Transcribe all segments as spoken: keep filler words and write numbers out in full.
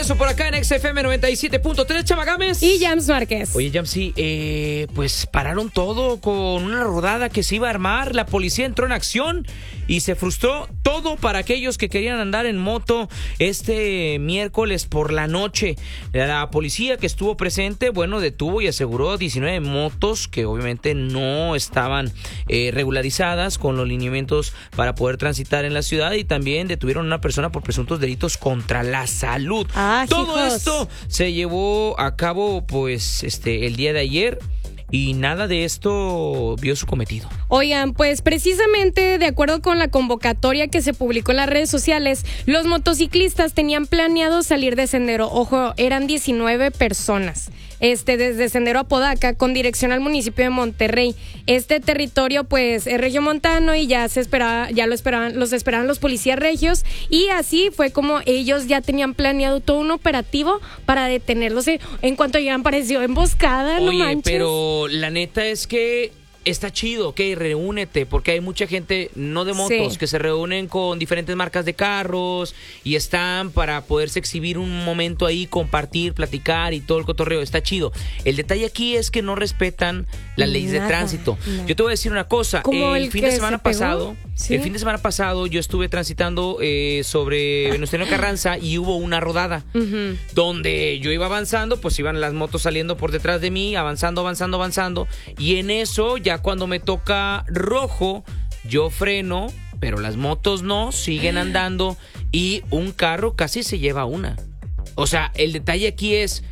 regreso por acá en X F M noventa y siete punto tres, Chama Gámez. Y Jams Márquez. Oye, Jams, sí, eh, pues pararon todo con una rodada que se iba a armar. La policía entró en acción y se frustró todo para aquellos que querían andar en moto este miércoles por la noche. La policía que estuvo presente, bueno, detuvo y aseguró diecinueve motos que obviamente no estaban eh, regularizadas con los lineamientos para poder transitar en la ciudad, y también detuvieron a una persona por presuntos delitos contra la salud. Ah, todo hijos. esto se llevó a cabo pues este el día de ayer, y nada de esto vio su cometido. Oigan, pues precisamente de acuerdo con la convocatoria que se publicó en las redes sociales, los motociclistas tenían planeado salir de Sendero. Ojo, eran diecinueve personas. Este, desde Sendero Apodaca, con dirección al municipio de Monterrey. Este territorio, pues, es regiomontano y ya se esperaba, ya lo esperaban, los esperaban los policías regios, y así fue como ellos ya tenían planeado todo un operativo para detenerlos. En cuanto llegan, pareció emboscada, no Oye, manches. pero la neta es que está chido, ok, reúnete, porque hay mucha gente, no de motos, Sí. que se reúnen con diferentes marcas de carros y están para poderse exhibir un momento ahí, compartir, platicar y todo el cotorreo. Está chido. El detalle aquí es que no respetan las leyes de Nada, tránsito. no. Yo te voy a decir una cosa. ¿Como El, el fin que de semana se pegó? pasado, ¿Sí? el fin de semana pasado yo estuve transitando eh, sobre Venustiano Carranza y hubo una rodada. Ujú. Donde yo iba avanzando, pues iban las motos saliendo por detrás de mí, avanzando, avanzando, avanzando, y en eso, ya cuando me toca rojo, yo freno, pero las motos no, siguen andando, y un carro casi se lleva una. O sea, el detalle aquí es,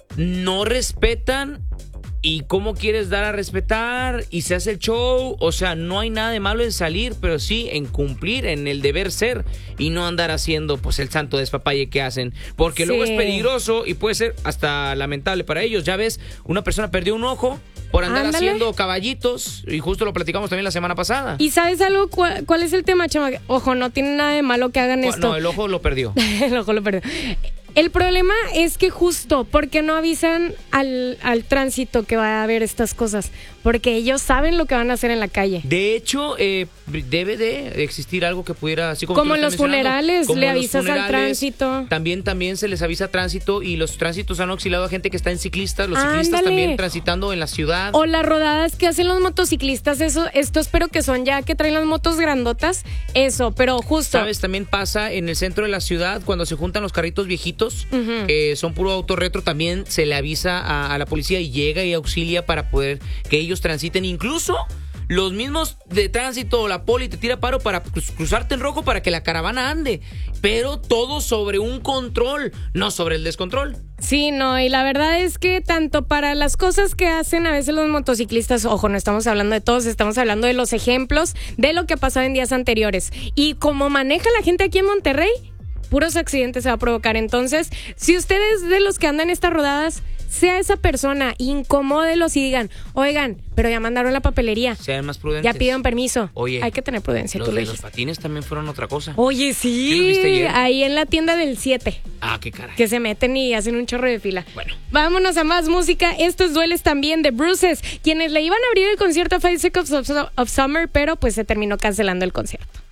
no respetan. ¿Y cómo quieres dar a respetar? Y se hace el show. O sea, no hay nada de malo en salir, pero sí en cumplir, en el deber ser, y no andar haciendo pues el santo despapalle que hacen, porque Sí. luego es peligroso y puede ser hasta lamentable para ellos. Ya ves, una persona perdió un ojo por andar Ándale. haciendo caballitos, y justo lo platicamos también la semana pasada. ¿Y sabes algo? ¿Cuál, cuál es el tema, chama? Ojo, no tiene nada de malo que hagan esto. No, el ojo lo perdió. El ojo lo perdió. El problema es que justo, porque no avisan al, al tránsito que va a haber estas cosas? Porque ellos saben lo que van a hacer en la calle. De hecho, eh, debe de existir algo que pudiera, así como, Como tú lo en estás los mencionando, funerales, como le en los avisas al funerales, tránsito. También, también se les avisa tránsito, y los tránsitos han auxiliado a gente que está en ciclistas, los Ándale. ciclistas también transitando en la ciudad. O las rodadas que hacen los motociclistas, eso, esto espero que son ya que traen las motos grandotas, eso, pero justo. ¿Sabes? También pasa en el centro de la ciudad, cuando se juntan los carritos viejitos, Ujú. que son puro auto retro, también se le avisa a, a la policía y llega y auxilia para poder que ellos transiten. Incluso los mismos de tránsito o la poli te tira paro para cruz- cruzarte en rojo para que la caravana ande, pero todo sobre un control, no sobre el descontrol. Sí, no, y la verdad es que tanto para las cosas que hacen a veces los motociclistas, ojo, no estamos hablando de todos, estamos hablando de los ejemplos de lo que ha pasado en días anteriores. Y como maneja la gente aquí en Monterrey, puros accidentes se va a provocar. Entonces, si ustedes de los que andan estas rodadas, sea esa persona, incomódelos y digan, oigan, pero ya mandaron la papelería, Sean más prudentes. ya pidieron permiso. Oye, hay que tener prudencia, Los tú lo de los dijiste. patines también fueron otra cosa. Oye, ¿Sí los viste sí, ayer? ahí en la tienda del siete, Ah, qué caray. que se meten y hacen un chorro de fila. Bueno. Vámonos a más música. Estos dueles también de Bruces, quienes le iban a abrir el concierto a Five Seconds of, of Summer, pero pues se terminó cancelando el concierto.